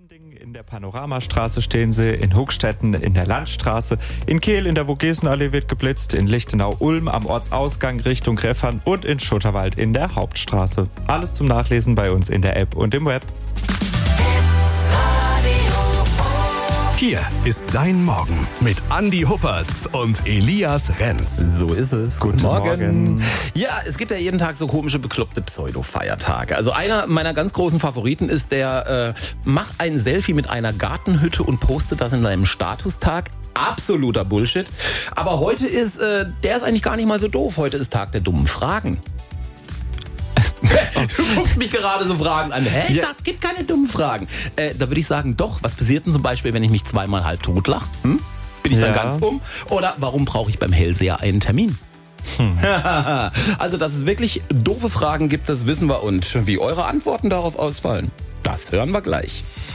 Hundingen in der Panoramastraße stehen sie, in Hochstetten in der Landstraße, in Kehl in der Vogesenallee wird geblitzt, in Lichtenau-Ulm am Ortsausgang Richtung Greffern und in Schutterwald in der Hauptstraße. Alles zum Nachlesen bei uns in der App und im Web. Hier ist dein Morgen mit Andi Huppertz und Elias Renz. So ist es. Guten Morgen. Ja, es gibt ja jeden Tag so komische, bekloppte Pseudo-Feiertage. Also einer meiner ganz großen Favoriten ist der, mach ein Selfie mit einer Gartenhütte und poste das in deinem Statustag. Absoluter Bullshit. Aber heute ist, der ist eigentlich gar nicht mal so doof. Heute ist Tag der dummen Fragen. Du guckst mich gerade so Fragen an. Hä? Ich dachte, es gibt keine dummen Fragen. Da würde ich sagen, doch. Was passiert denn zum Beispiel, wenn ich mich zweimal halb tot lache? Bin ich dann ganz um? Oder warum brauche ich beim Hellseher einen Termin? Also, dass es wirklich doofe Fragen gibt, das wissen wir. Und wie eure Antworten darauf ausfallen, das hören wir gleich.